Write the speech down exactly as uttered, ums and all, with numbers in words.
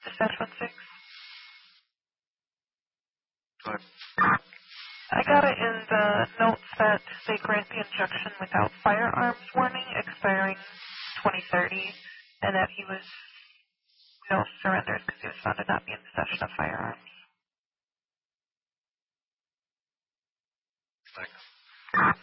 Dispatch one six. Go ahead. I got it in the notes that they grant the injection without firearms warning expiring twenty thirty, and that he was no surrenders because he was found to not be in possession of firearms. Thanks.